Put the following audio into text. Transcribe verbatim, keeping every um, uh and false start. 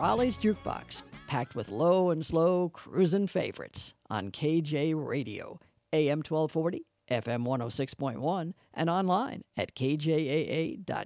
Raleigh's Jukebox, packed with low and slow cruisin' favorites on K J Radio, A M twelve forty, F M one oh six point one, and online at K J A A dot